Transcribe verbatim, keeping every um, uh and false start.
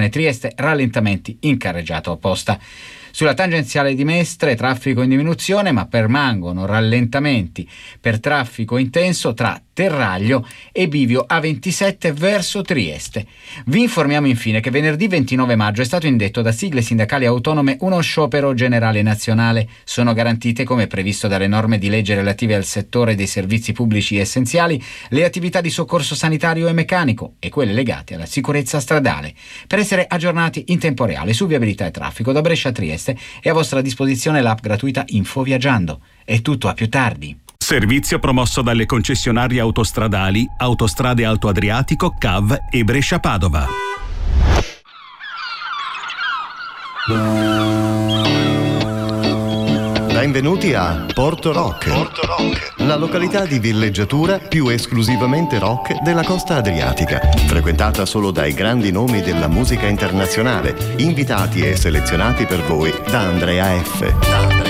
direzione Trieste, rallentamenti in carreggiata opposta. Sulla tangenziale di Mestre traffico in diminuzione, ma permangono rallentamenti per traffico intenso tra Terraglio e Bivio A ventisette verso Trieste. Vi informiamo infine che venerdì ventinove maggio è stato indetto da sigle sindacali autonome uno sciopero generale nazionale. Sono garantite, come previsto dalle norme di legge relative al settore dei servizi pubblici essenziali, le attività di soccorso sanitario e meccanico e quelle legate alla sicurezza stradale. Per essere aggiornati in tempo reale su viabilità e traffico da Brescia a Trieste è a vostra disposizione l'app gratuita Info Viaggiando. È tutto, a più tardi. Servizio promosso dalle concessionarie autostradali Autostrade Alto Adriatico, C A V e Brescia Padova. Benvenuti a Porto Rock, Porto Rock, la località di villeggiatura più esclusivamente rock della costa adriatica, frequentata solo dai grandi nomi della musica internazionale, invitati e selezionati per voi da Andrea F.